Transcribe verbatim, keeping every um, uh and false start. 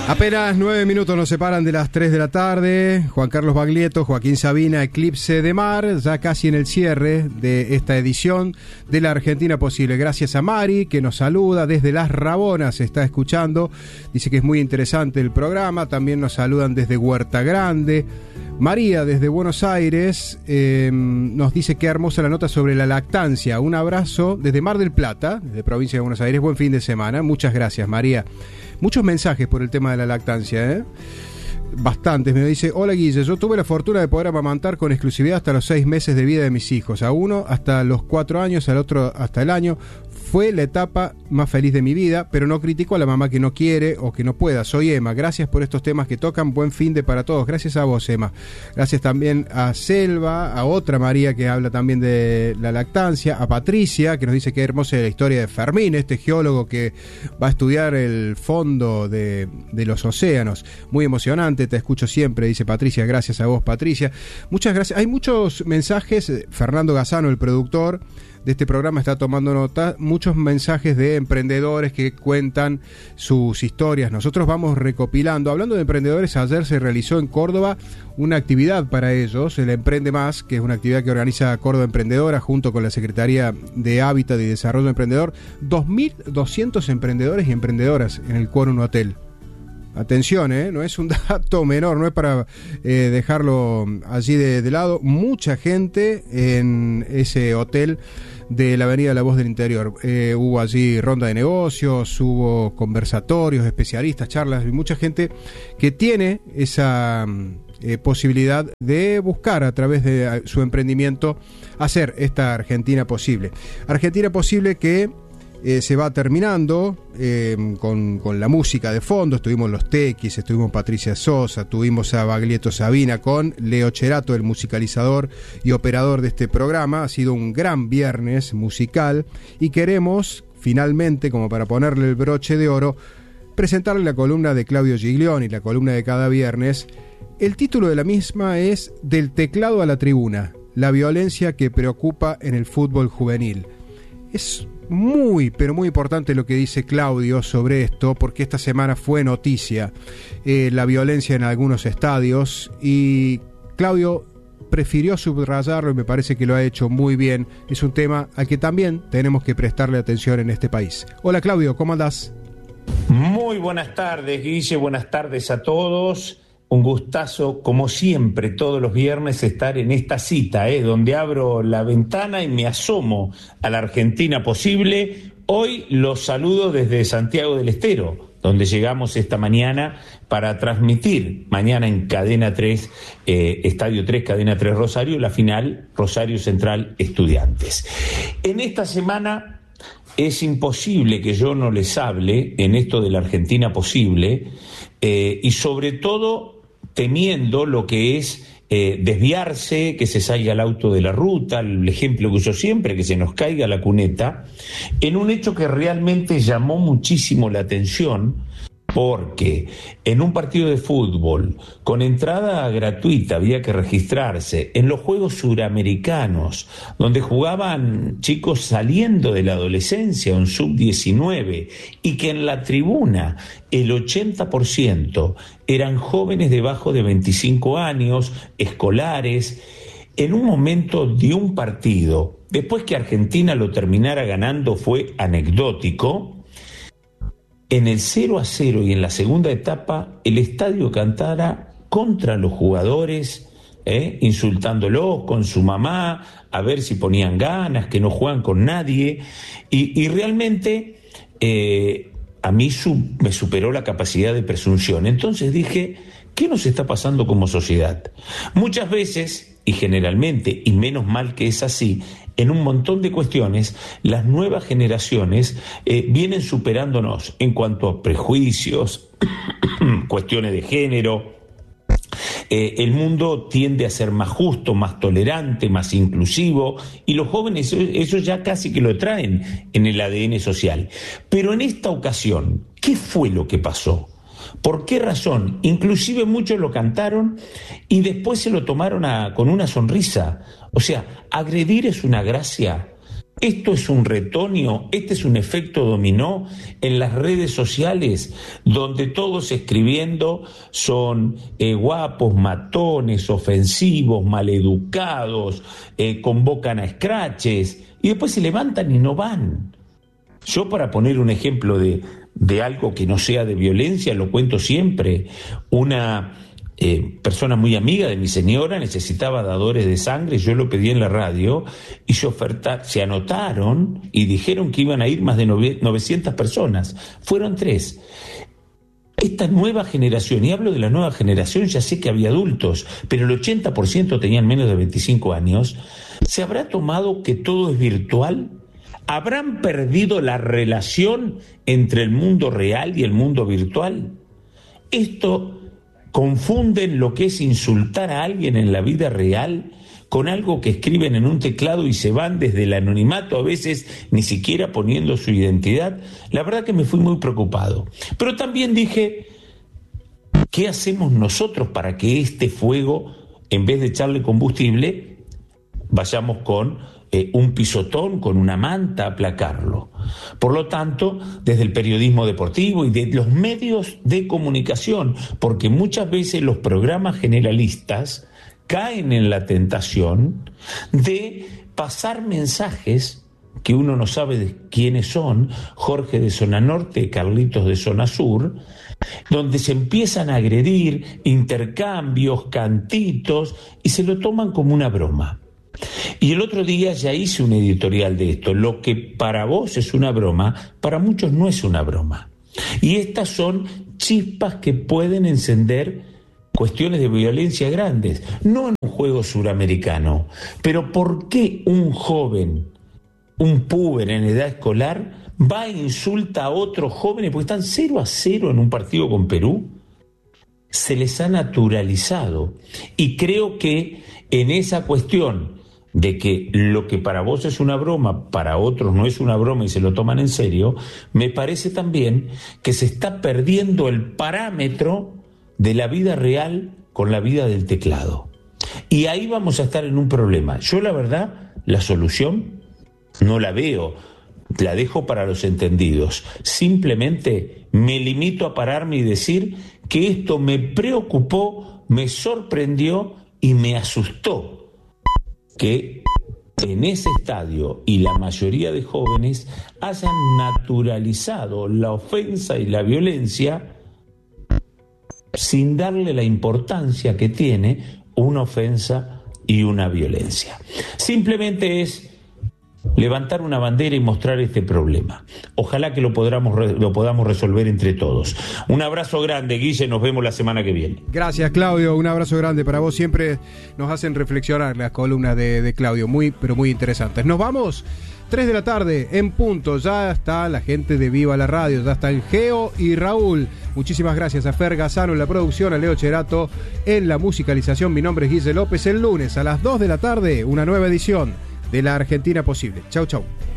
Apenas nueve minutos nos separan de las tres de la tarde. Juan Carlos Baglietto, Joaquín Sabina, Eclipse de Mar, ya casi en el cierre de esta edición de La Argentina Posible. Gracias a Mari, que nos saluda desde Las Rabonas, está escuchando. Dice que es muy interesante el programa. También nos saludan desde Huerta Grande. María, desde Buenos Aires, eh, nos dice qué hermosa la nota sobre la lactancia. Un abrazo desde Mar del Plata, de provincia de Buenos Aires. Buen fin de semana. Muchas gracias, María. Muchos mensajes por el tema de la lactancia, ¿eh? Bastantes. Me dice: hola Guille, yo tuve la fortuna de poder amamantar con exclusividad hasta los seis meses de vida de mis hijos. A uno hasta los cuatro años, al otro hasta el año. Fue la etapa más feliz de mi vida, pero no critico a la mamá que no quiere o que no pueda. Soy Emma, gracias por estos temas que tocan. Buen fin de para todos. Gracias a vos, Emma. Gracias también a Selva, a otra María que habla también de la lactancia, a Patricia, que nos dice que hermosa la historia de Fermín, este geólogo que va a estudiar el fondo de, de los océanos. Muy emocionante, te escucho siempre, dice Patricia. Gracias a vos, Patricia. Muchas gracias. Hay muchos mensajes. Fernando Gazano, el productor de este programa, está tomando nota, muchos mensajes de emprendedores que cuentan sus historias. Nosotros vamos recopilando. Hablando de emprendedores, ayer se realizó en Córdoba una actividad para ellos, el Emprende Más, que es una actividad que organiza Córdoba Emprendedora junto con la Secretaría de Hábitat y Desarrollo Emprendedor. dos mil doscientos emprendedores y emprendedoras en el Quórum Hotel. Atención, ¿eh? No es un dato menor, no es para eh, dejarlo allí de, de lado. Mucha gente en ese hotel de la Avenida La Voz del Interior. Eh, hubo allí ronda de negocios, hubo conversatorios, especialistas, charlas, y mucha gente que tiene esa eh, posibilidad de buscar a través de su emprendimiento hacer esta Argentina posible. Argentina posible que Eh, se va terminando eh, con, con la música de fondo. Estuvimos los Tequis, estuvimos Patricia Sosa, tuvimos a Baglietto Sabina con Leo Cherato, el musicalizador y operador de este programa. Ha sido un gran viernes musical y queremos finalmente, como para ponerle el broche de oro, presentarle la columna de Claudio Giglioni, la columna de cada viernes. El título de la misma es Del teclado a la tribuna, la violencia que preocupa en el fútbol juvenil. Es muy, pero muy importante lo que dice Claudio sobre esto, porque esta semana fue noticia eh, la violencia en algunos estadios y Claudio prefirió subrayarlo y me parece que lo ha hecho muy bien. Es un tema al que también tenemos que prestarle atención en este país. Hola Claudio, ¿cómo andás? Muy buenas tardes, Guille, buenas tardes a todos. Un gustazo, como siempre, todos los viernes estar en esta cita, ¿eh? donde abro la ventana y me asomo a la Argentina posible. Hoy los saludo desde Santiago del Estero, donde llegamos esta mañana para transmitir mañana en Cadena tres, eh, Estadio tres, Cadena tres Rosario, la final Rosario Central Estudiantes. En esta semana es imposible que yo no les hable en esto de la Argentina posible, eh, y sobre todo temiendo lo que es eh, desviarse, que se salga el auto de la ruta, el ejemplo que uso siempre, que se nos caiga la cuneta, en un hecho que realmente llamó muchísimo la atención, porque en un partido de fútbol con entrada gratuita había que registrarse, en los Juegos Suramericanos, donde jugaban chicos saliendo de la adolescencia, un sub diecinueve, y que en la tribuna el ochenta por ciento eran jóvenes debajo de veinticinco años, escolares, en un momento de un partido, después que Argentina lo terminara ganando fue anecdótico. En el cero a cero y en la segunda etapa, el estadio cantara contra los jugadores, ¿eh? insultándolos con su mamá, a ver si ponían ganas, que no juegan con nadie. Y, y realmente eh, a mí su, me superó la capacidad de presunción. Entonces dije, ¿qué nos está pasando como sociedad? Muchas veces, y generalmente, y menos mal que es así, en un montón de cuestiones, las nuevas generaciones eh, vienen superándonos en cuanto a prejuicios, cuestiones de género. Eh, el mundo tiende a ser más justo, más tolerante, más inclusivo, y los jóvenes eso, eso ya casi que lo traen en el A D N social. Pero en esta ocasión, ¿qué fue lo que pasó? ¿Por qué razón? Inclusive muchos lo cantaron y después se lo tomaron a, con una sonrisa. O sea, agredir es una gracia. Esto es un retoño, este es un efecto dominó en las redes sociales, donde todos escribiendo son eh, guapos, matones, ofensivos, maleducados, eh, convocan a escraches y después se levantan y no van. Yo, para poner un ejemplo de, de algo que no sea de violencia, lo cuento siempre. Una eh, persona muy amiga de mi señora necesitaba dadores de sangre, yo lo pedí en la radio y se oferta, se anotaron y dijeron que iban a ir más de novecientas personas. Fueron tres. Esta nueva generación, y hablo de la nueva generación, ya sé que había adultos, pero el ochenta por ciento tenían menos de veinticinco años, ¿se habrá tomado que todo es virtual? ¿Habrán perdido la relación entre el mundo real y el mundo virtual? Esto confunden lo que es insultar a alguien en la vida real con algo que escriben en un teclado y se van desde el anonimato, a veces ni siquiera poniendo su identidad. La verdad que me fui muy preocupado. Pero también dije, ¿qué hacemos nosotros para que este fuego, en vez de echarle combustible, vayamos con Eh, un pisotón, con una manta a aplacarlo? Por lo tanto, desde el periodismo deportivo y de los medios de comunicación, porque muchas veces los programas generalistas caen en la tentación de pasar mensajes que uno no sabe de quiénes son, Jorge de zona norte, Carlitos de zona sur, donde se empiezan a agredir, intercambios, cantitos, y se lo toman como una broma. Y el otro día ya hice un editorial de esto. Lo que para vos es una broma, para muchos no es una broma. Y estas son chispas que pueden encender cuestiones de violencia grandes, no en un juego suramericano. Pero ¿por qué un joven, un puber en edad escolar, va e insulta a otros jóvenes porque están cero a cero en un partido con Perú? Se les ha naturalizado. Y creo que en esa cuestión de que lo que para vos es una broma, para otros no es una broma y se lo toman en serio, me parece también que se está perdiendo el parámetro de la vida real con la vida del teclado. Y ahí vamos a estar en un problema. Yo, la verdad, la solución no la veo, la dejo para los entendidos. Simplemente me limito a pararme y decir que esto me preocupó, me sorprendió y me asustó que en ese estadio y la mayoría de jóvenes hayan naturalizado la ofensa y la violencia sin darle la importancia que tiene una ofensa y una violencia. Simplemente es levantar una bandera y mostrar este problema. Ojalá que lo podamos, lo podamos resolver entre todos. Un abrazo grande, Guille, nos vemos la semana que viene. Gracias, Claudio, un abrazo grande para vos. Siempre nos hacen reflexionar las columnas de, de Claudio, muy, pero muy interesantes. Nos vamos, tres de la tarde, en punto. Ya está la gente de Viva la Radio, ya están Geo y Raúl. Muchísimas gracias a Fer Gazano en la producción, a Leo Cherato en la musicalización. Mi nombre es Guille López. El lunes a las dos de la tarde, una nueva edición de La Argentina Posible. Chau, chau.